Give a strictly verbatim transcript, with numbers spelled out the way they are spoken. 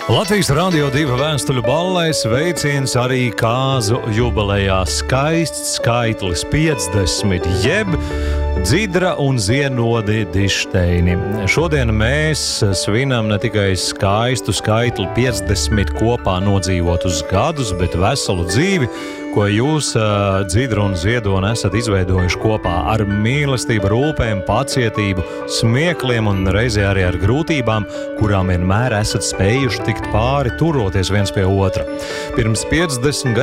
Latvijas Radio divi vēstuļu ballē sveiciens arī kāzu jubilejā skaists skaitlis piecdesmit, jeb Dzidra un Zienodi Dišteini. Šodien mēs svinam ne tikai skaistu skaitli piecdesmit kopā nodzīvotus gadus, bet veselu dzīvi, ko jūs, Dzidra un Ziedoni, esat izveidojuši kopā ar mīlestību, rūpēm, pacietību, smiekliem un reizē arī ar grūtībām, kurām vienmēr esat spējuši tikt pāri, turoties viens pie otra. Pirms piecdesmit